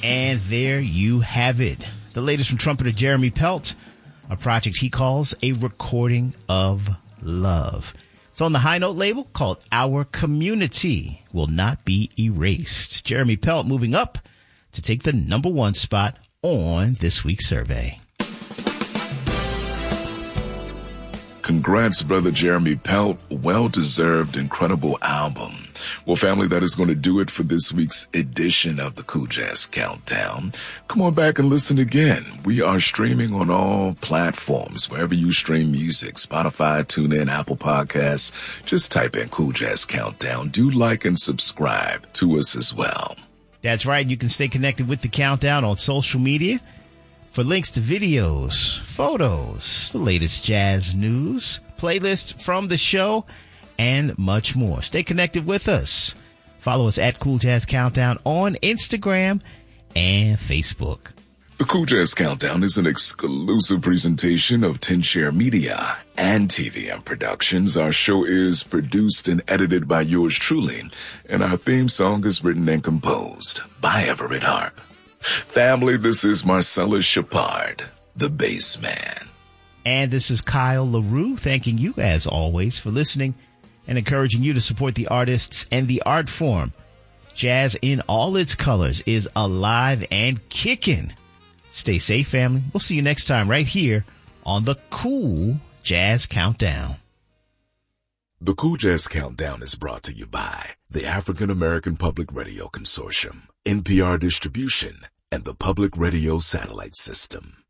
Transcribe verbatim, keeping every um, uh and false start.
And there you have it. The latest from trumpeter Jeremy Pelt, a project he calls A Recording of Love. It's on the High Note label called Our Community Will Not Be Erased. Jeremy Pelt moving up to take the number one spot on this week's survey. Congrats, brother Jeremy Pelt. Well-deserved, incredible album. Well, family, that is going to do it for this week's edition of the Cool Jazz Countdown. Come on back and listen again. We are streaming on all platforms, wherever you stream music, Spotify, TuneIn, Apple Podcasts. Just type in Cool Jazz Countdown. Do like and subscribe to us as well. That's right. You can stay connected with the Countdown on social media. For links to videos, photos, the latest jazz news, playlists from the show, and much more. Stay connected with us. Follow us at Cool Jazz Countdown on Instagram and Facebook. The Cool Jazz Countdown is an exclusive presentation of ten share Media and T V M Productions. Our show is produced and edited by yours truly, and our theme song is written and composed by Everett Harp. Family, this is Marcellus Shepard, the bass man. And this is Kyle LaRue, thanking you, as always, for listening and encouraging you to support the artists and the art form. Jazz in all its colors is alive and kicking. Stay safe, family. We'll see you next time right here on the Cool Jazz Countdown. The Cool Jazz Countdown is brought to you by the African American Public Radio Consortium, N P R Distribution, and the Public Radio Satellite System.